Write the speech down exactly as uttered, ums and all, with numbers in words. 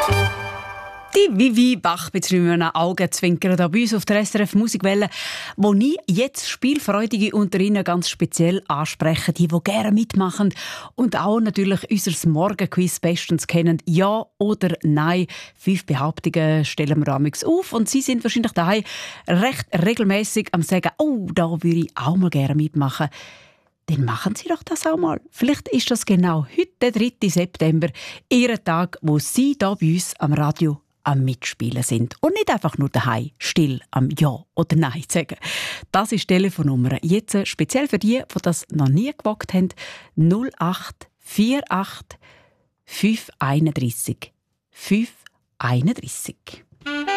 Die Vivi Bach bzw. ein Augenzwinkern hier bei uns auf der S R F Musikwelle, wo ich jetzt Spielfreudige unter Ihnen ganz speziell anspreche, die, die gerne mitmachen und auch natürlich unser Morgenquiz bestens kennen. Ja oder nein? Fünf Behauptungen stellen wir amigs auf und Sie sind wahrscheinlich daheim recht regelmäßig am sagen, oh, da würde ich auch mal gerne mitmachen. Dann machen Sie doch das auch mal. Vielleicht ist das genau heute, der dritte September, Ihr Tag, wo Sie hier bei uns am Radio am Mitspielen sind. Und nicht einfach nur daheim still am Ja oder Nein sagen. Das ist die Telefonnummer. Jetzt speziell für die, die das noch nie gewagt haben, null acht vier acht fünf eins drei fünf eins drei.